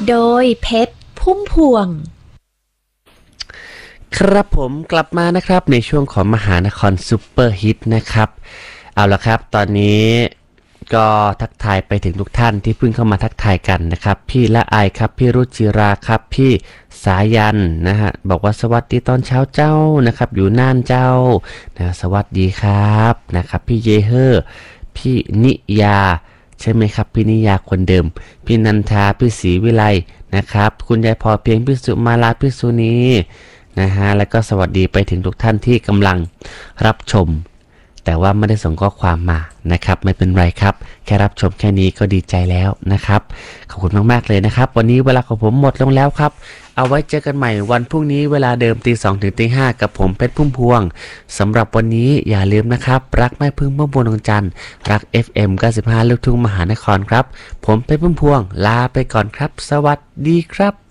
โดยเพชรพุ่มพวงครับผมกลับมานะครับในช่วงของมหานครซุปเปอร์ฮิตนะครับเอาละครับตอนนี้ก็ทักทายไปถึงทุกท่านที่เพิ่งเข้ามาทักทายกันนะครับพี่ละอายครับพี่รุจิราครับพี่สายันนะฮะบอกว่าสวัสดีตอนเช้าเจ้านะครับอยู่น่านเจ้านะสวัสดีครับนะครับพี่เยเฮอร์พี่นิยาใช่ไหมครับพี่นิยาคนเดิมพี่นันทาพี่ศรีวิไลนะครับคุณยายพอเพียงพี่สุมาลาพี่สุนีนะฮะแล้วก็สวัสดีไปถึงทุกท่านที่กำลังรับชมแต่ว่าไม่ได้ส่งข้อความมานะครับไม่เป็นไรครับแค่รับชมแค่นี้ก็ดีใจแล้วนะครับขอบคุณมากๆเลยนะครับวันนี้เวลาของผมหมดลงแล้วครับเอาไว้เจอกันใหม่วันพรุ่งนี้เวลาเดิมตี 2 ถึงตี 5กับผมเพชรพุ่มพวงสำหรับวันนี้อย่าลืมนะครับรักแม่พึ่งพุ่มพวงดวงจันทร์รัก FM 95 ลูกทุ่งมหานครครับผมเพชรพุ่มพวงลาไปก่อนครับสวัสดีครับ